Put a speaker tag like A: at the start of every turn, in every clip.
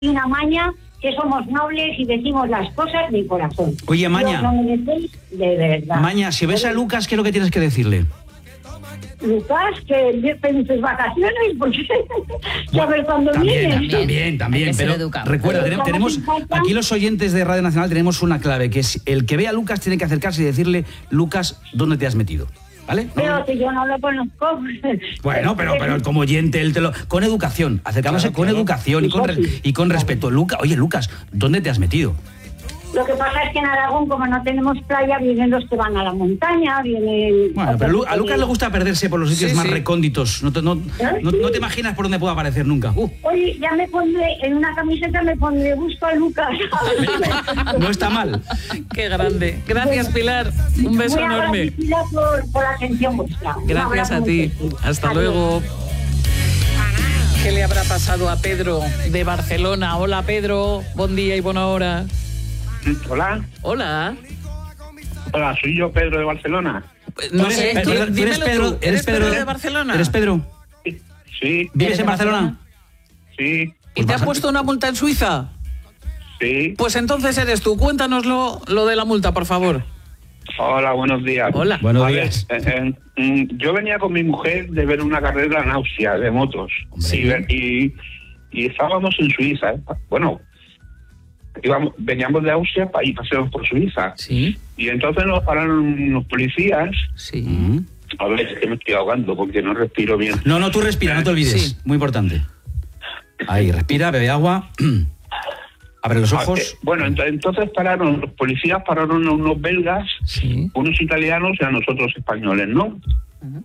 A: una maña que somos nobles y decimos las cosas de corazón.
B: Oye, Maña.
A: No me decís de verdad.
B: Maña, si ves a Lucas, ¿qué es lo que tienes que decirle?
A: Lucas, que felices vacaciones, porque ya ver cuándo viene.
B: También, pero recuerda, tenemos aquí los oyentes de Radio Nacional tenemos una clave, que es el que ve a Lucas tiene que acercarse y decirle, Lucas, ¿dónde te has metido? ¿Vale?
A: Pero si yo no lo conozco.
B: Bueno, pero como oyente, él con educación, acercándose con educación y con respeto. Oye, Lucas, ¿dónde te has metido?
A: Lo que pasa es que en Aragón, como no tenemos playa, vienen los que van a la montaña, vienen...
B: Bueno, pero a Lucas le gusta perderse por los sitios más recónditos. No te imaginas por dónde pueda aparecer nunca.
A: Oye, ya me pondré, en una camiseta me pondré busco a Lucas.
B: No está mal.
C: Qué grande. Gracias, Pilar. Un beso enorme.
A: Por la atención vuestra.
C: Gracias a ti. Hasta luego. ¿Qué le habrá pasado a Pedro de Barcelona? Hola, Pedro. Buen día y buena hora.
D: Hola.
C: Hola.
D: Hola, soy yo, Pedro de Barcelona.
C: No sé, ¿eres Pedro
B: de
C: Barcelona?
B: ¿Eres Pedro?
D: Sí.
B: ¿Vives en Barcelona?
D: Sí.
C: ¿Y te han puesto una multa en Suiza?
D: Sí.
C: Pues entonces eres tú. Cuéntanoslo lo de la multa, por favor.
D: Hola, buenos días.
C: Hola.
B: Buenos días.
D: Yo venía con mi mujer de ver una carrera en Austria de motos. Y estábamos en Suiza. Bueno, veníamos de Austria para ir paseamos por Suiza.
C: Sí.
D: Y entonces nos pararon los policías.
C: Sí.
D: A ver, es que me estoy ahogando porque no respiro bien.
B: No, tú respira, no te olvides.
C: Sí.
B: Muy importante. Ahí, respira, bebe agua. Abre los ojos.
D: Bueno, entonces los policías pararon a unos belgas, unos italianos y a nosotros españoles, ¿no?
C: Uh-huh.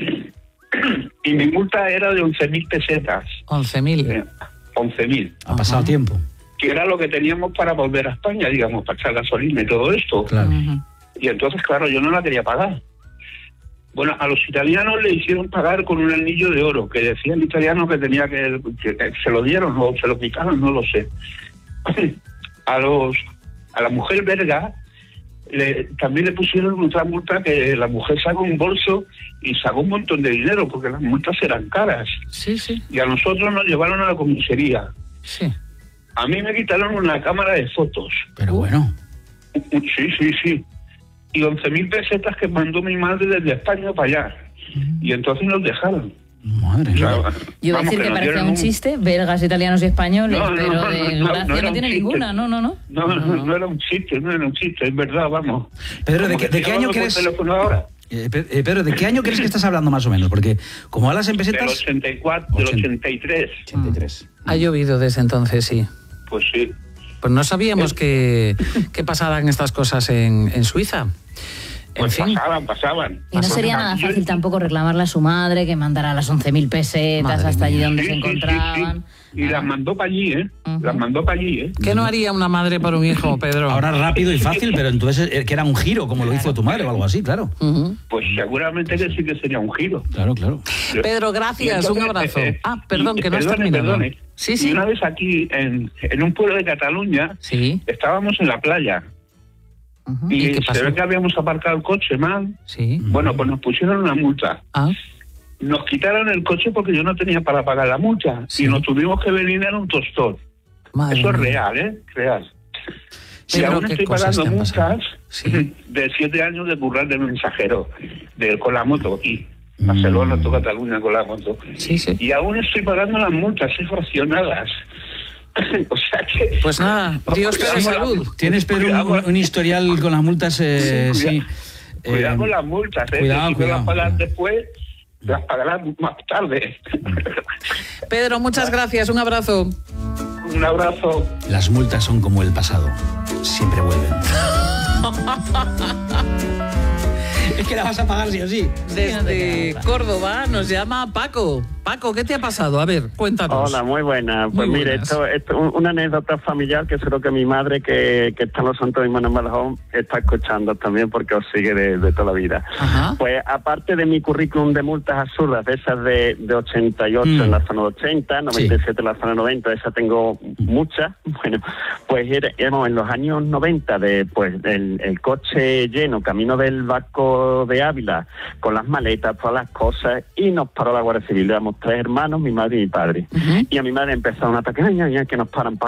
D: Y mi multa era de 11.000 pesetas.
C: 11.000.
D: 11.000.
B: Ha pasado tiempo.
D: Que era lo que teníamos para volver a España, digamos, para echar gasolina y todo esto.
B: Claro.
C: Uh-huh.
D: Y entonces, claro, yo no la quería pagar. Bueno, a los italianos le hicieron pagar con un anillo de oro, que decía el italiano que tenía que se lo dieron o se lo quitaron, no lo sé. A la mujer belga también le pusieron otra multa, que la mujer sacó un bolso y sacó un montón de dinero, porque las multas eran caras.
C: Sí.
D: Y a nosotros nos llevaron a la comisaría.
C: Sí.
D: A mí me quitaron una cámara de fotos.
B: Pero bueno.
D: Sí. Y 11.000 pesetas que mandó mi madre desde España para allá. Y entonces nos dejaron.
B: Madre mía.
E: Yo iba a decir que parecía un chiste, belgas, italianos y españoles, pero de gracia no tiene ninguna, no.
D: No era un chiste, es verdad, vamos.
B: Pedro, ¿de qué año crees? Pedro, ¿de qué año crees que estás hablando más o menos? Porque como hablas en pesetas...
D: Del 84, del 83.
B: 83.
C: Ha llovido desde entonces, sí.
D: Pues sí.
C: Pues no sabíamos que pasaban estas cosas en Suiza.
D: Pues
C: en fin.
D: pasaban.
E: Y no sería nada fácil tampoco reclamarle a su madre que mandara las 11.000 pesetas
B: Madre
E: hasta allí
B: mía.
E: donde se encontraban.
D: Y las mandó para allí, Las mandó para allí,
C: ¿Qué no haría una madre por un hijo, Pedro?
B: Ahora rápido y fácil, pero entonces que era un giro, como lo hizo tu madre o algo así, claro.
C: Uh-huh.
D: Pues seguramente que sí que sería un giro.
B: Claro.
C: Pedro, gracias, un abrazo. Perdón, que no has terminado.
D: Perdone.
C: Sí.
D: Y una vez aquí, en un pueblo de Cataluña, estábamos en la playa.
C: Uh-huh.
D: Y
C: qué pasó?
D: se ve que habíamos aparcado el coche mal.
C: Sí.
D: Bueno, pues nos pusieron una multa. Nos quitaron el coche porque yo no tenía para pagar la multa.
C: Sí.
D: Y nos tuvimos que venir en un tostón.
C: Madre
D: Eso es
C: mía.
D: real, real. Y
C: Pero
D: aún
C: qué
D: estoy
C: cosas
D: pagando
C: te han pasado.
D: multas de 7 años de currar de mensajero con la moto aquí. Barcelona, tú Cataluña con la moto.
C: Sí.
D: Y aún estoy pagando las multas fraccionadas. O sea que...
C: Pues nada, Dios te dé salud.
B: Tienes, Pedro, un historial con las multas, sí.
D: Cuidado con las multas,
B: Cuidado,
D: si las pagas
B: cuidado.
D: después, las pagarás más tarde.
C: Pedro, muchas gracias, un abrazo.
D: Un abrazo.
B: Las multas son como el pasado, siempre vuelven. Es que la vas a pagar sí o sí.
C: Desde Córdoba nos llama Paco. Paco, ¿qué te ha pasado? A ver, cuéntanos.
F: Hola, muy buena. Pues
C: Muy
F: mire,
C: buenas.
F: esto es una anécdota familiar que seguro que mi madre, que está en los Santos de Manuel Badajoz, está escuchando también porque os sigue de toda la vida.
C: Ajá.
F: Pues aparte de mi currículum de multas absurdas, de esas de 88 en la zona 80, 97 en la zona 90, esa tengo muchas. Bueno, pues éramos en los años 90, el coche lleno, camino del Vasco centro de Ávila con las maletas, todas las cosas, y nos paró la Guardia Civil. Éramos 3 hermanos, mi madre y mi padre. Y a mi madre empezaron a atacar, que nos paran,